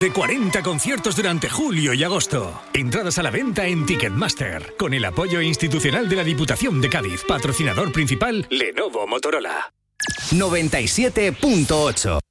De 40 conciertos durante julio y agosto. Entradas a la venta en Ticketmaster, con el apoyo institucional de la Diputación de Cádiz. Patrocinador principal, Lenovo Motorola. 97.8